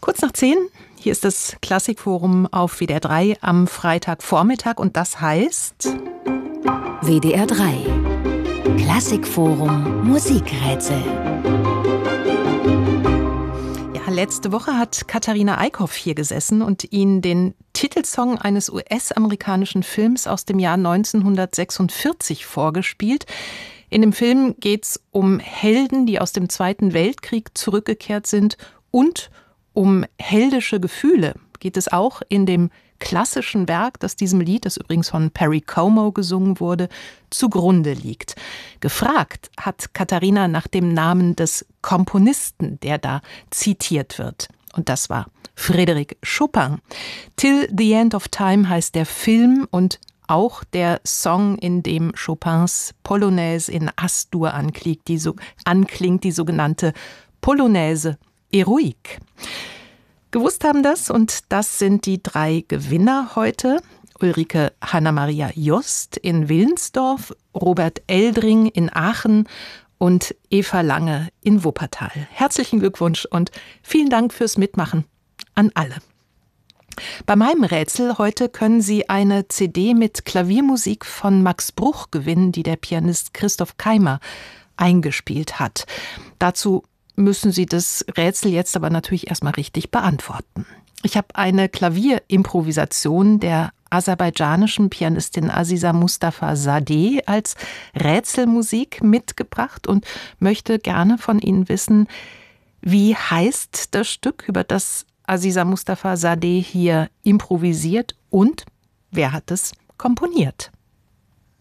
Kurz nach 10, hier ist das Klassikforum auf WDR 3 am Freitagvormittag und das heißt WDR 3 Klassikforum Musikrätsel. Ja, letzte Woche hat Katharina Eickhoff hier gesessen und Ihnen den Titelsong eines US-amerikanischen Films aus dem Jahr 1946 vorgespielt. In dem Film geht es um Helden, die aus dem Zweiten Weltkrieg zurückgekehrt sind, und um heldische Gefühle geht es auch in dem klassischen Werk, das diesem Lied, das übrigens von Perry Como gesungen wurde, zugrunde liegt. Gefragt hat Katharina nach dem Namen des Komponisten, der da zitiert wird. Und das war Frédéric Chopin. Till the End of Time heißt der Film und auch der Song, in dem Chopins Polonaise in As-Dur anklingt, die sogenannte Polonaise Heroique. Gewusst haben das, und das sind die 3 Gewinner heute. Ulrike Hanna-Maria Jost in Wilnsdorf, Robert Eldring in Aachen und Eva Lange in Wuppertal. Herzlichen Glückwunsch und vielen Dank fürs Mitmachen an alle. Bei meinem Rätsel heute können Sie eine CD mit Klaviermusik von Max Bruch gewinnen, die der Pianist Christoph Keimer eingespielt hat. Dazu müssen Sie das Rätsel jetzt aber natürlich erstmal richtig beantworten. Ich habe eine Klavierimprovisation der aserbaidschanischen Pianistin Aziza Mustafa Zadeh als Rätselmusik mitgebracht und möchte gerne von Ihnen wissen, wie heißt das Stück, über das Aziza Mustafa Zadeh hier improvisiert, und wer hat es komponiert?